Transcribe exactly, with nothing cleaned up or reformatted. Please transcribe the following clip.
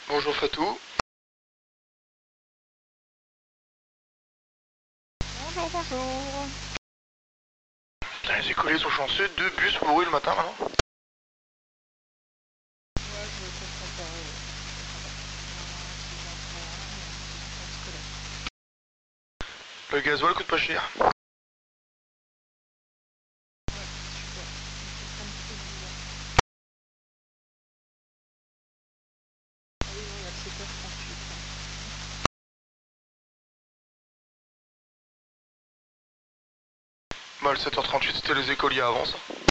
Bonjour Fatou. Bonjour, bonjour. Putain, les écoliers sont chanceux, deux bus pourris le matin maintenant. Ouais, je comprends pas. euh, je comprends pas. Le gasoil coûte pas cher. Ouais, super. C'est un petit peu bizarre. Ah oui, non, il y a le sept heures trente-huit. Bah le sept heures trente-huit c'était les écoliers avant ça.